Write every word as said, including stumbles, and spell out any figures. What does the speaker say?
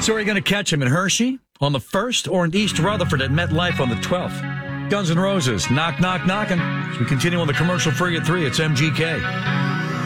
So are you going to catch him in Hershey on the first or in East Rutherford at MetLife on the twelfth? Guns N' Roses, knock, knock, knocking. As we continue on the commercial free at three, it's M G K.